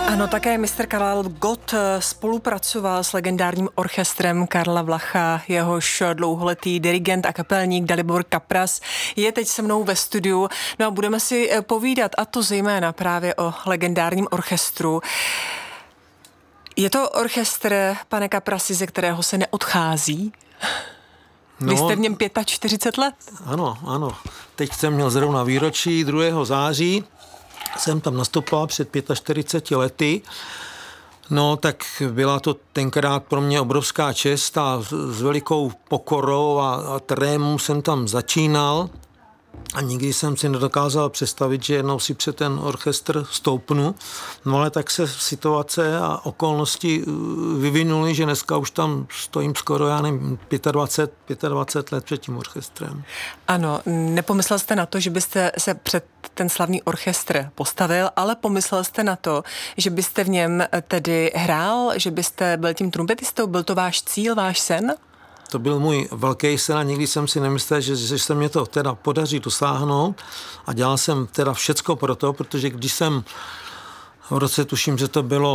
Ano, také mistr Karel Gott spolupracoval s legendárním orchestrem Karla Vlacha. Jehož dlouholetý dirigent a kapelník Dalibor Kapras je teď se mnou ve studiu. No a budeme si povídat, a to zejména právě o legendárním orchestru. Je to orchestr, pane Kaprasi, ze kterého se neodchází? Vy jste v něm 45 let. Ano. Teď jsem měl zrovna výročí 2. září. Jsem tam nastupoval před 45 lety. No, tak byla to tenkrát pro mě obrovská čest a s velikou pokorou a trémou jsem tam začínal. A nikdy jsem si nedokázal představit, že jednou si před ten orchestr stoupnu. No ale tak se situace a okolnosti vyvinuly, že dneska už tam stojím skoro, já nevím, 25 let před tím orchestrem. Ano, nepomyslel jste na to, že byste se před ten slavný orchestr postavil, ale pomyslel jste na to, že byste v něm tedy hrál, že byste byl tím trumpetistou, byl to váš cíl, váš sen? To byl můj velký sen a nikdy jsem si nemyslel, že se mě to teda podaří dosáhnout a dělal jsem teda všecko pro to, protože když jsem v roce, tuším, že to bylo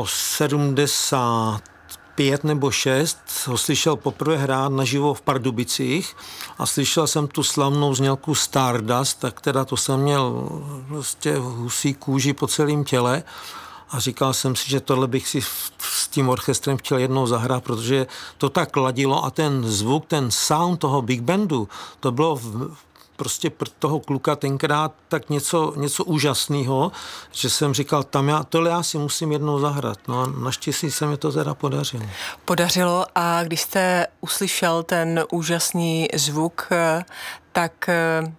75 nebo 6, ho slyšel poprvé hrát naživo v Pardubicích a slyšel jsem tu slavnou znělku Stardust, tak teda to jsem měl vlastně husí kůži po celém těle. A říkal jsem si, že tohle bych si s tím orchestrem chtěl jednou zahrát, protože to tak ladilo a ten zvuk, ten sound toho big bandu, to bylo prostě pro toho kluka tenkrát tak něco úžasného, že jsem říkal, tohle já si musím jednou zahrát. No a naštěstí se mi to teda podařilo. Podařilo a když jste uslyšel ten úžasný zvuk, tak...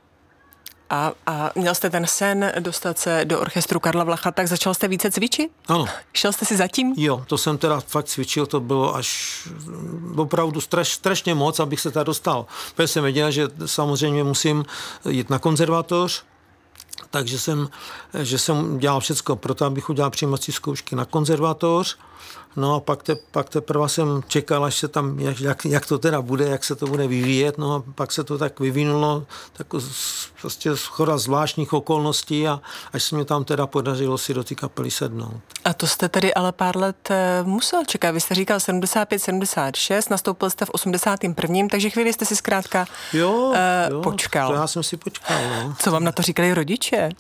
A měl jste ten sen dostat se do orchestru Karla Vlacha, tak začal jste více cvičit? Ano. Šel jste si zatím? Jo, to jsem teda fakt cvičil, to bylo až opravdu strašně moc, abych se tady dostal. Protože jsem věděl, že samozřejmě musím jít na konzervatoř, takže jsem dělal všecko pro to, abych udělal přijímací zkoušky na konzervatoř. No a pak teprve jsem čekal, až se tam, jak to teda bude, jak se to bude vyvíjet. No a pak se to tak vyvinulo, tak prostě schoda zvláštních okolností a až se mě tam teda podařilo si do té kapely sednout. A to jste tedy ale pár let musel čekat. Vy jste říkal 75, 76, nastoupil jste v 81., takže chvíli jste si zkrátka počkal. To já jsem si počkal, no. Co vám na to říkali rodiče?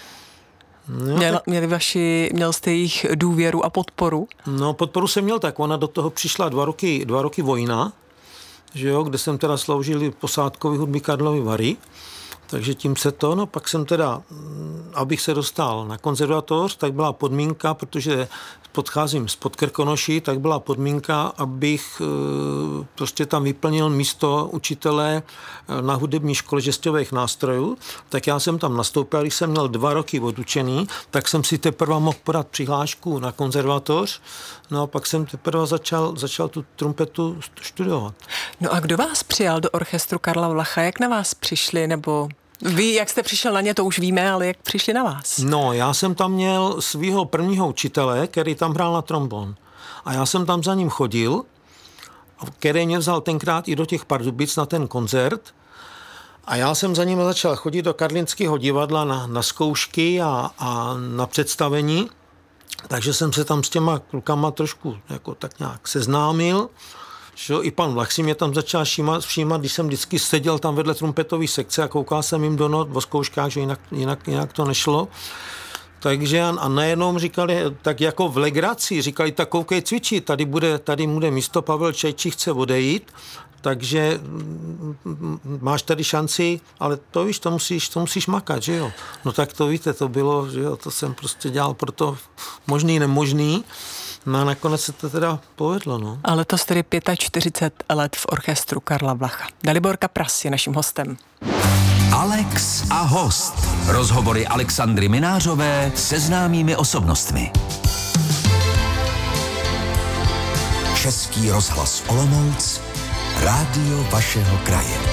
No, měl jste jejich důvěru a podporu? No, podporu jsem měl tak. Ona do toho přišla 2 roky vojna, že jo, kde jsem teda sloužil posádkový hudby Karlovy Vary. Takže tím se to, no pak jsem teda, abych se dostal na konzervatoř, tak byla podmínka, protože podcházím z Podkrkonoší, tak byla podmínka, abych prostě tam vyplnil místo učitele na hudební škole žestových nástrojů. Tak já jsem tam nastoupil, když jsem měl 2 roky odučený, tak jsem si teprve mohl podat přihlášku na konzervatoř. No a pak jsem teprve začal tu trumpetu studovat. No a kdo vás přijal do orchestru Karla Vlacha? Jak na vás přišli, nebo... Vy, jak jste přišel na ně, to už víme, ale jak přišli na vás? No, já jsem tam měl svého prvního učitele, který tam hrál na trombon. A já jsem tam za ním chodil, který mě vzal tenkrát i do těch Pardubic na ten koncert. A já jsem za ním začal chodit do Karlínského divadla na zkoušky a na představení. Takže jsem se tam s těma klukama trošku jako tak nějak seznámil. I pan Vlach si mě tam začal všímat, když jsem vždycky seděl tam vedle trumpetové sekce a koukal jsem jim do not o zkouškách, že jinak to nešlo. Takže a najednou říkali, tak jako v legraci, říkali, tak koukej cvičit, tady bude místo, Pavel Čejčí chce odejít, takže máš tady šanci, ale to víš, to musíš makat, že jo. No tak to víte, to bylo, že jo, to jsem prostě dělal pro to možný, nemožný. No a nakonec se to teda povedlo, no. Ale to jste 45 let v orchestru Karla Vlacha. Dalibor Kapras je naším hostem. Alex a host. Rozhovory Alexandry Minářové se známými osobnostmi. Český rozhlas Olomouc, rádio vašeho kraje.